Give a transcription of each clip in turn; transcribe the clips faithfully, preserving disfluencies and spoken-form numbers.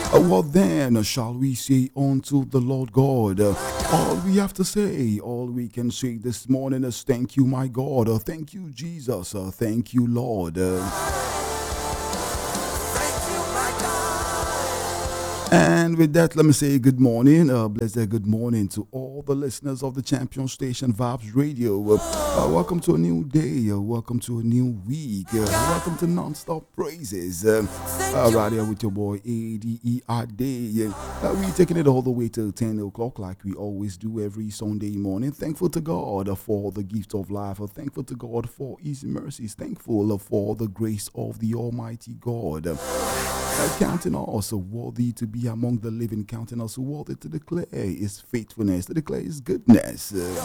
Uh, What then shall we say unto the Lord God? Uh, All we have to say, all we can say this morning is thank you, my God. Uh, Thank you, Jesus. Uh, Thank you, Lord. Uh, And with that, let me say good morning. Uh, blessed good morning to all the listeners of the champion station Vibes Radio. Uh, uh, welcome to a new day. Uh, welcome to a new week. Uh, welcome to Non-Stop Praises. Uh, uh, right here with your boy A D E R Day. Uh, we're taking it all the way to ten o'clock like we always do every Sunday morning. Thankful to God uh, for the gift of life. Uh, thankful to God for His mercies. Thankful uh, for the grace of the Almighty God. Uh, uh, counting us worthy to be among the living, counting us worthy to declare His faithfulness, to declare His goodness. Uh,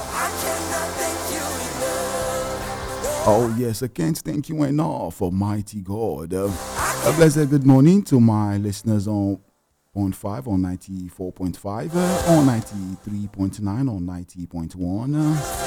oh, yes, I can't thank you enough, Almighty God. Uh, a blessed good morning to my listeners on point five, on ninety-four point five, uh, on ninety-three point nine, on ninety point one. Uh,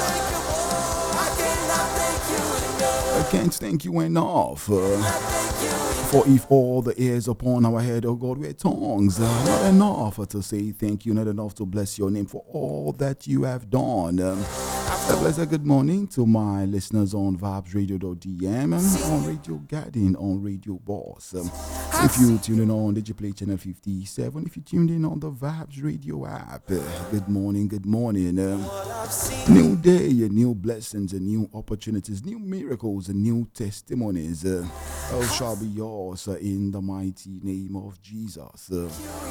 I can't thank you enough. Uh, For if all the hairs upon our head, oh God, were tongues, uh, not enough to say thank you, not enough to bless your name for all that you have done. Um, a blessed good morning to my listeners on vibes radio dot d m, um, on Radio Garden, on Radio Boss. Um, if you tune in on Digiplay Channel fifty-seven, if you tuned in on the Vibes Radio app, uh, good morning, good morning. Um, new day, uh, new blessings, and new opportunities, new miracles, and new testimonies. Uh, all shall be yours uh, in the mighty name of Jesus. Uh,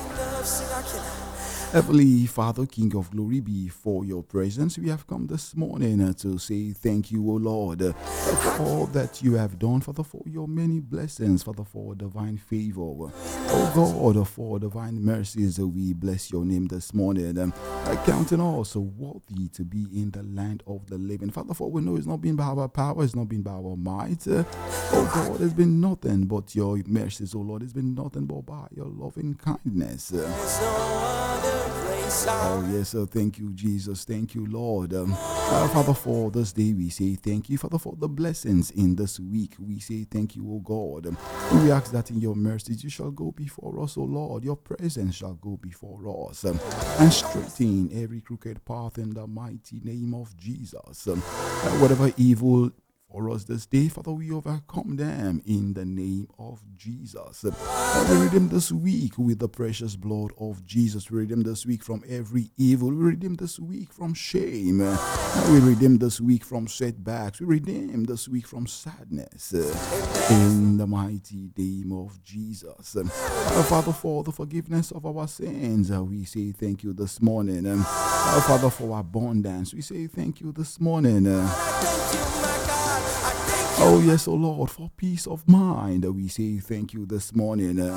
Heavenly Father, King of glory, before your presence, we have come this morning uh, to say thank you, O Lord, uh, for all that you have done, Father, for your many blessings, Father, for divine favor. Oh God, uh, for divine mercies, uh, we bless your name this morning. Um, uh, counting us worthy to be in the land of the living. Father, for we know it's not been by our power, it's not been by our might. Uh, oh God, it's been nothing but your mercies, oh Lord. It's been nothing but by your loving kindness. Uh, Oh, yes, uh, thank you, Jesus. Thank you, Lord. Um, uh, Father, for this day, we say thank you. Father, for the blessings in this week, we say thank you, O God. Um, we ask that in your mercies, you shall go before us, O Lord. Your presence shall go before us um, and straighten every crooked path in the mighty name of Jesus. Um, uh, whatever evil for us this day, Father, we overcome them in the name of Jesus. Uh, we redeem this week with the precious blood of Jesus. We redeem this week from every evil. We redeem this week from shame. Uh, we redeem this week from setbacks. We redeem this week from sadness. Uh, in the mighty name of Jesus. Um, uh, Father, for the forgiveness of our sins, uh, we say thank you this morning. Um, uh, Father, for abundance, we say thank you this morning. Uh, Oh, yes, oh Lord, for peace of mind, we say thank you this morning. Uh,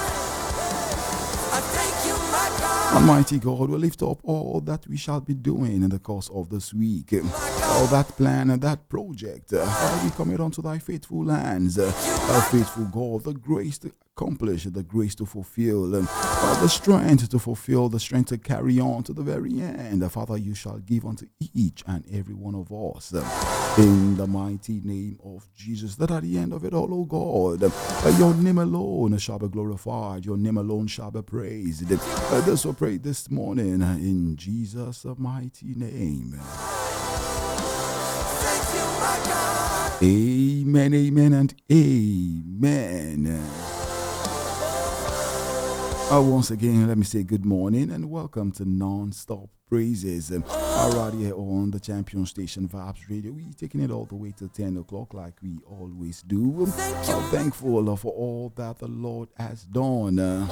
Almighty God, we lift up all that we shall be doing in the course of this week. Um, all that plan and that project, uh, Father, we commit unto thy faithful hands. Uh, our faithful God, the grace to accomplish, the grace to fulfill, um, uh, the strength to fulfill, the strength to carry on to the very end. Uh, Father, you shall give unto each and every one of us. Uh, in the mighty name of Jesus, that at the end of it all, oh God, uh, your name alone shall be glorified, your name alone shall be praised. Uh, this we pray this morning uh, in Jesus' mighty name. Amen, amen, and amen. Uh, once again, let me say good morning and welcome to Non-Stop Praises. Um, right here on the champion station Vibes Radio. We're taking it all the way to ten o'clock like we always do. Um, I'm thankful uh, for all that the Lord has done. Uh,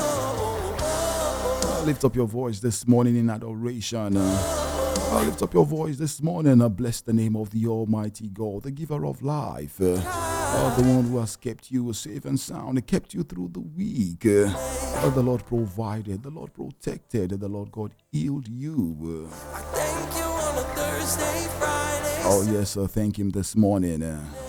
uh, lift up your voice this morning in adoration. Uh, Uh, lift up your voice this morning and bless the name of the Almighty God, the giver of life, uh, uh, the one who has kept you safe and sound, kept you through the week. Uh, uh, the Lord provided, the Lord protected, the Lord God healed you. Uh, I thank you on a Thursday, Friday. Oh, yes, uh, thank Him this morning. Uh,